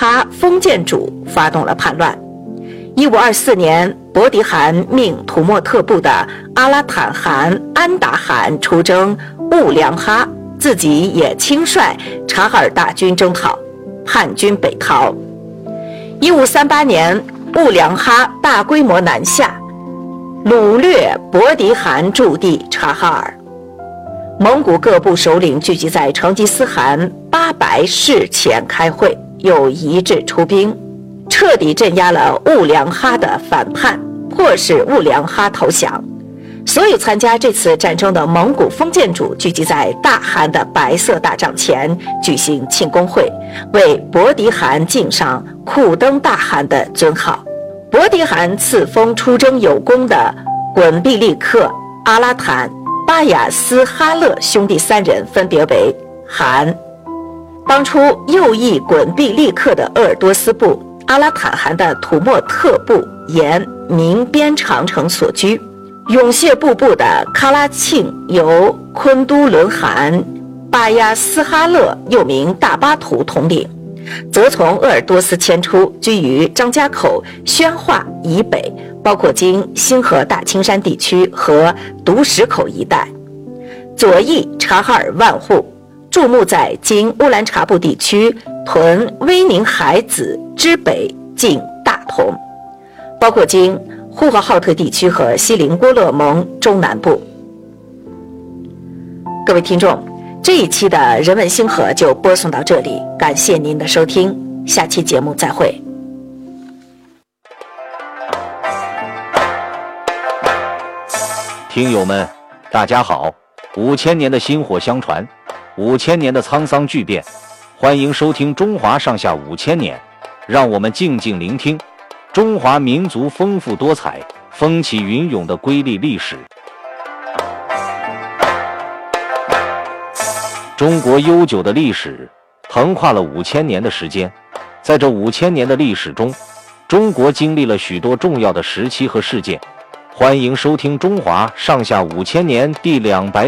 哈封建主发动了叛乱。1524年，伯迪汗命土默特部的阿拉坦汗安达汗出征兀良哈，自己也亲率察哈尔大军征讨，叛军北逃。1538年，兀良哈大规模南下，掳掠伯迪汗驻地察哈尔。蒙古各部首领聚集在成吉思汗八白室前开会，又一致出兵，彻底镇压了兀良哈的反叛，迫使兀良哈投降。所有参加这次战争的蒙古封建主聚集在大汗的白色大帐前举行庆功会，为伯迪汗敬上库登大汗的尊号。伯迪汗赐封出征有功的滚毕利克、阿拉坦、巴雅斯哈勒兄弟3人分别为汗。当初右翼滚毕利克的鄂尔多斯部、阿拉坦汗的土默特部沿明边长城所居，永谢部部的喀拉庆由昆都伦汗、巴亚斯哈勒又名大巴图统领，则从鄂尔多斯迁出，居于张家口、宣化以北，包括今新河大青山地区和独石口一带。左翼察哈尔万户驻牧在今乌兰察布地区屯威宁海子之北近大同，包括今呼和浩特地区和锡林郭勒盟中南部。各位听众，这一期的人文星河就播送到这里，感谢您的收听，下期节目再会。 听友们，大家好，5000年的薪火相传，5000年的沧桑巨变，欢迎收听中华上下5000年，让我们静静聆听中华民族丰富多彩、风起云涌的瑰丽历史。中国悠久的历史横跨了5000年的时间，在这5000年的历史中，中国经历了许多重要的时期和事件。欢迎收听中华上下5000年第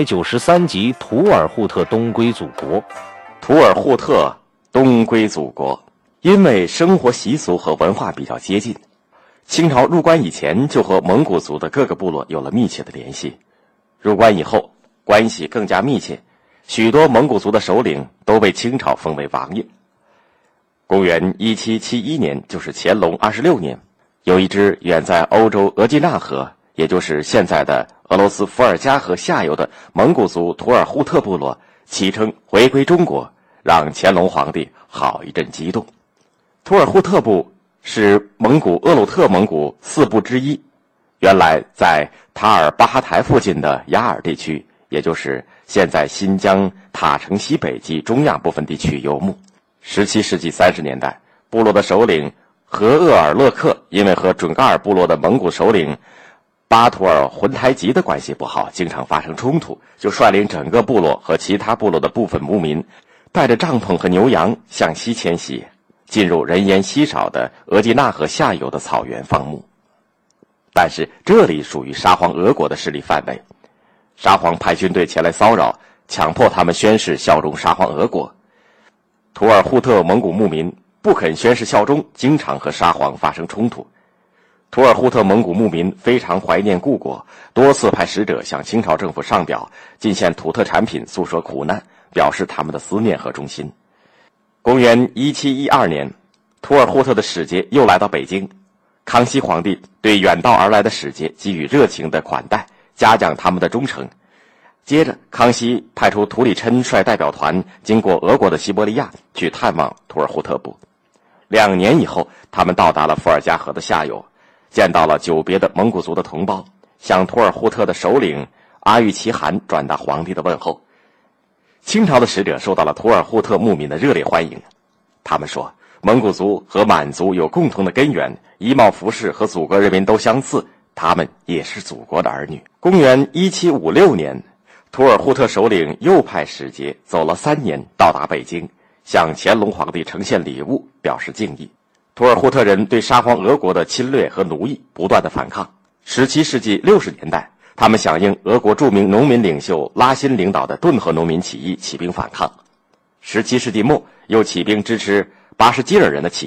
293集《土尔扈特东归祖国》。 土尔扈特东归祖国，因为生活习俗和文化比较接近，清朝入关以前就和蒙古族的各个部落有了密切的联系，入关以后关系更加密切，许多蒙古族的首领都被清朝封为王爷。公元1771年，就是乾隆26年，有一支远在欧洲额济纳河，也就是现在的俄罗斯伏尔加河下游的蒙古族土尔扈特部落启程回归中国，让乾隆皇帝好一阵激动。土尔扈特部是蒙古鄂鲁特蒙古4部之一，原来在塔尔巴哈台附近的雅尔地区，也就是现在新疆塔城西北及中亚部分地区游牧。17世纪30年代，部落的首领和鄂尔勒克因为和准噶尔部落的蒙古首领巴图尔浑台吉的关系不好，经常发生冲突，就率领整个部落和其他部落的部分牧民，带着帐篷和牛羊向西迁徙，进入人烟稀少的额济纳河下游的草原放牧。但是这里属于沙皇俄国的势力范围，沙皇派军队前来骚扰，强迫他们宣誓效忠沙皇俄国。土尔扈特蒙古牧民不肯宣誓效忠，经常和沙皇发生冲突。土尔扈特蒙古牧民非常怀念故国，多次派使者向清朝政府上表，进献土特产品，诉说苦难，表示他们的思念和忠心。公元1712年，土尔扈特的使节又来到北京，康熙皇帝对远道而来的使节给予热情的款待，嘉奖他们的忠诚。接着，康熙派出图里琛率代表团经过俄国的西伯利亚去探望土尔扈特部。2年以后，他们到达了伏尔加河的下游，见到了久别的蒙古族的同胞，向土尔扈特的首领阿育齐汗转达皇帝的问候。清朝的使者受到了土尔扈特牧民的热烈欢迎。他们说，蒙古族和满族有共同的根源，衣帽服饰和祖国人民都相似，他们也是祖国的儿女。公元1756年，土尔扈特首领又派使节走了3年，到达北京，向乾隆皇帝呈现礼物，表示敬意。土尔扈特人对沙皇俄国的侵略和奴役不断的反抗。17世纪60年代，他们响应俄国著名农民领袖拉辛领导的顿河农民起义起兵反抗。17世纪末，又起兵支持巴什基尔人的起义。